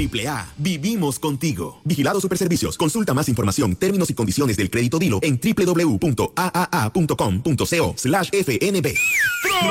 AAA, vivimos contigo. Vigilado Superservicios. Consulta más información, términos y condiciones del crédito Dilo en www.aaa.com.co/fnb.